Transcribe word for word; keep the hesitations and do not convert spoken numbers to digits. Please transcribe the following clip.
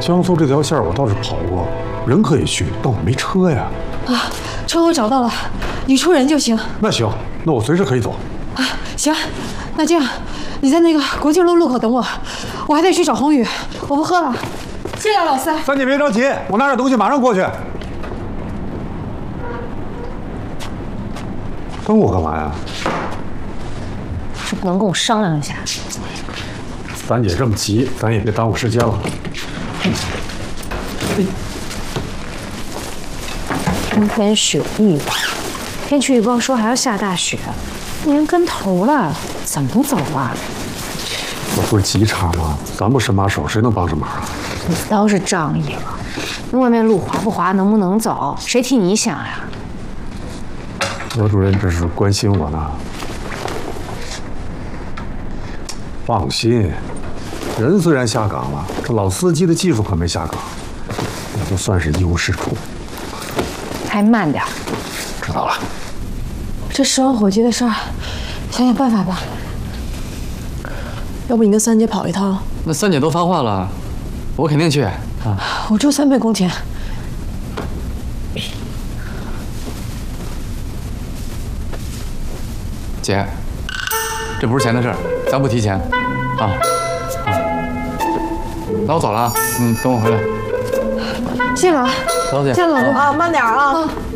江苏这条线我倒是跑过，人可以去，但我没车呀。 啊，车我找到了，你出人就行。 那行，那我随时可以走。 啊，行，那这样，你在那个国庆路路口等我，我还得去找宏宇，我不喝了。谢谢老三。 三姐别着急，我拿点东西马上过去。等我干嘛呀？ 是不能跟我商量一下？ 三姐这么急，咱也别耽误时间了。 今天雪意吧，天气预报说还要下大雪，连跟头了，怎么走啊？ 我不是急茬吗？咱不伸把手，谁能帮上忙啊？ 你倒是仗义了，外面路滑不滑，能不能走，谁替你想呀？ 罗主任这是关心我呢。放心，人虽然下岗了，这老司机的技术可没下岗，那就算是一无是处。 开慢点。 知道了。 这十万火急的事儿，想想办法吧。 要不你跟三姐跑一趟？ 那三姐都发话了，我肯定去啊。 我挣三倍工钱。 姐，这不是钱的事儿，咱不提钱，啊啊。那我走了啊，嗯，等我回来。 谢了， 走姐。 谢老公啊，慢点啊。 啊